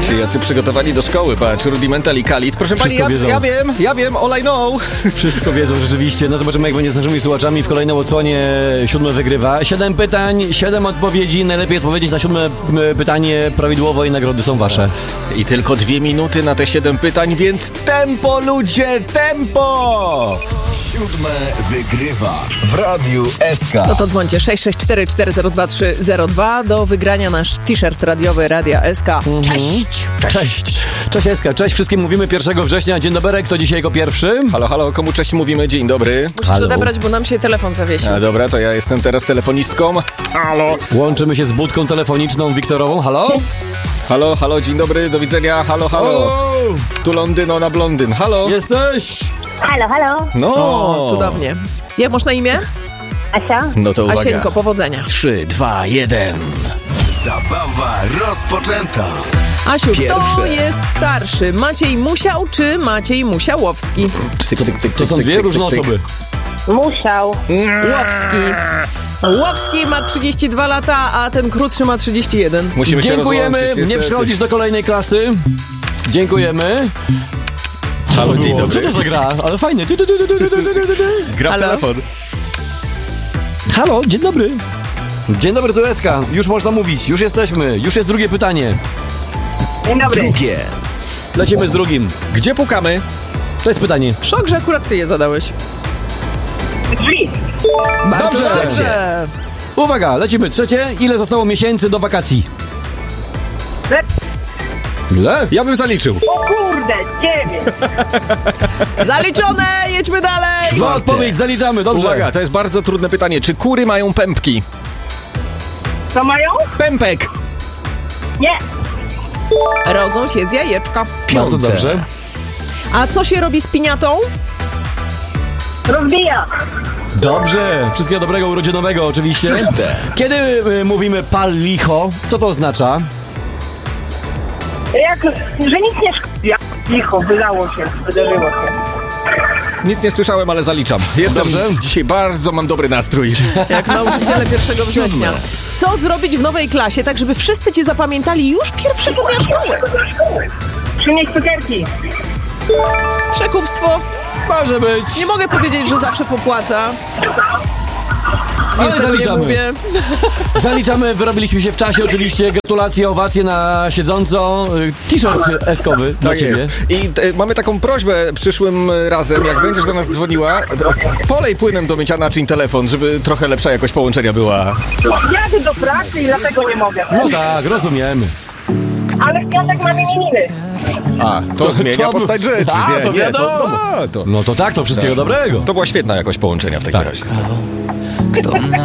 Się jacy przygotowani do szkoły, patrz, Rudimental i Khalid. Proszę pani, ja wiem, all I know. Wszystko wiedzą rzeczywiście. No zobaczymy, jak będzie z naszymi słuchaczami w kolejnej odsłonie. 7 wygrywa. 7 pytań, 7 odpowiedzi. Najlepiej odpowiedzieć na 7 pytanie prawidłowo i nagrody są wasze. I tylko 2 minuty na te 7 pytań, więc tempo, ludzie, tempo! 7 wygrywa w Radiu SK. No to dzwońcie 664 402 302 do wygrania nasz t-shirt radiowy Radia SK. Cześć! Cześć Eska, cześć wszystkim, mówimy 1 września. Dzień dobry, kto dzisiaj jako pierwszy? Halo, komu cześć mówimy? Dzień dobry. Musisz odebrać, bo nam się telefon zawiesił. A dobra, to ja jestem teraz telefonistką. Halo. Łączymy się z budką telefoniczną Wiktorową. Halo, dzień dobry, do widzenia. Halo. Tu Londyno na blondyn. Halo. Jesteś? Halo. No. O, cudownie. Jak masz na imię? Asia? No to uwaga. Asieńko, powodzenia. 3, 2, 1. Zabawa rozpoczęta. Asiu, kto Pierwsze. jest starszy? Maciej Musiał czy Maciej Musiałowski? To są dwie różne osoby. Musiał. Łowski ma 32 lata, a ten krótszy ma 31. Musimy się Dziękujemy, rozłączyć, nie przechodzisz do kolejnej klasy. Dziękujemy. Halo, dzień dobry. Co to za gra? Ale fajnie. Gra w Halo? telefon. Halo, dzień dobry. Dzień dobry, tu Eska. Już można mówić, już jesteśmy. Już jest drugie pytanie. Dzień dobry. Drugie. Lecimy z drugim. Gdzie pukamy? To jest pytanie. Szok, że akurat ty je zadałeś. Drzwi. Bardzo Dobrze. dobrze. Uwaga, lecimy. Trzecie. Ile zostało miesięcy do wakacji? Ile? Ja bym zaliczył. O kurde, 9. Zaliczone, jedźmy dalej. Zła odpowiedź, zaliczamy, dobrze. Uwaga, to jest bardzo trudne pytanie. Czy kury mają pępki? Co mają? Pępek! Nie. Rodzą się z jajeczka. Bardzo dobrze. A co się robi z piniatą? Rozbija. Dobrze. Wszystkiego dobrego urodzinowego oczywiście. Szóste. Kiedy mówimy pal licho, co to oznacza? Jak, że nic nie szkodzi. Licho, wylało się, wydarzyło się. Nic nie słyszałem, ale zaliczam. Jestem dzisiaj bardzo mam dobry nastrój. Jak nauczyciele 1 września. Co zrobić w nowej klasie, tak żeby wszyscy cię zapamiętali już pierwszego dnia szkoły? Przynieść cukierki. Przekupstwo. Może być. Nie mogę powiedzieć, że zawsze popłaca. Ale Tego nie zaliczamy. mówię. Zaliczamy, wyrobiliśmy się w czasie oczywiście. Gratulacje, owacje na siedząco. T-shirt eskowy dla Tak ciebie. jest. I mamy taką prośbę przyszłym razem, jak będziesz do nas dzwoniła, polej płynem do mycia naczyń telefon, żeby trochę lepsza jakość połączenia była. Jadę do pracy i dlatego nie mogę. No tak, rozumiemy. Ale w piątek mam imieniny. A, to zmienia postać rzeczy. A, to wiadomo. To No to tak, to wszystkiego dobrego. była świetna jakość połączenia w takim razie. Kto